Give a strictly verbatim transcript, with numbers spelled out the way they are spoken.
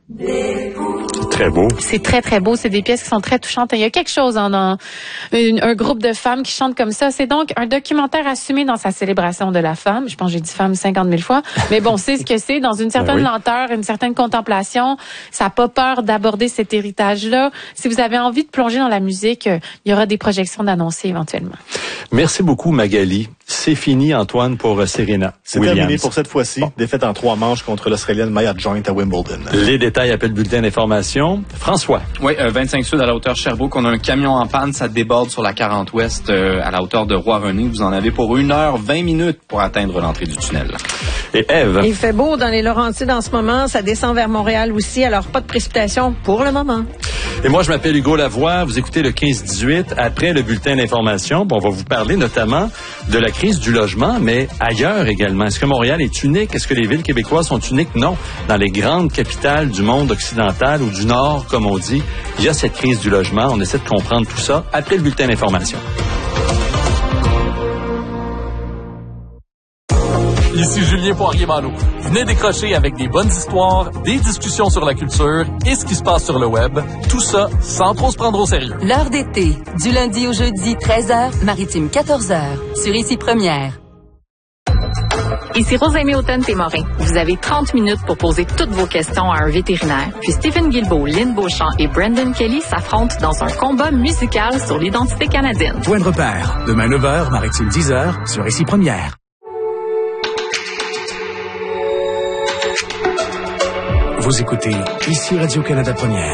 Très beau. C'est très, très beau. C'est des pièces qui sont très touchantes. Il y a quelque chose en, en une, un groupe de femmes qui chantent comme ça. C'est donc un documentaire assumé dans sa célébration de la femme. Je pense que j'ai dit femme cinquante mille fois. Mais bon, c'est ce que c'est. Dans une certaine ben oui. lenteur, une certaine contemplation. Ça n'a pas peur d'aborder cet héritage-là. Si vous avez envie de plonger dans la musique, il y aura des projections d'annoncer éventuellement. Merci beaucoup, Magali. C'est fini, Antoine, pour Serena C'est Williams. terminé pour cette fois-ci. Bon. Défaite en trois manches contre l'Australienne Maya Joint à Wimbledon. Les détails appellent bulletin d'information. François. Oui, euh, vingt-cinq Sud à la hauteur Sherbrooke. On a un camion en panne. Ça déborde sur la quarante Ouest euh, à la hauteur de Roi-René. Vous en avez pour une heure vingt minutes pour atteindre l'entrée du tunnel. Et Ève. Il fait beau dans les Laurentides en ce moment. Ça descend vers Montréal aussi. Alors, pas de précipitation pour le moment. Et moi, je m'appelle Hugo Lavoie. Vous écoutez le quinze dix-huit. Après le bulletin d'information, on va vous parler notamment de la crise du logement, mais ailleurs également. Est-ce que Montréal est unique? Est-ce que les villes québécoises sont uniques? Non. Dans les grandes capitales du monde occidental ou du Nord, comme on dit, il y a cette crise du logement. On essaie de comprendre tout ça après le bulletin d'information. Ici Julien Poirier-Malo. Venez décrocher avec des bonnes histoires, des discussions sur la culture et ce qui se passe sur le web. Tout ça sans trop se prendre au sérieux. L'heure d'été, du lundi au jeudi, treize heures, Maritime quatorze heures, sur Ici Première. Ici Rosalie Houghton-Témorin. Vous avez trente minutes pour poser toutes vos questions à un vétérinaire. Puis Stephen Guilbeault, Lynn Beauchamp et Brendan Kelly s'affrontent dans un combat musical sur l'identité canadienne. Point de repère. Demain neuf heures, Maritime dix heures, sur Ici Première. Vous écoutez Ici Radio-Canada Première.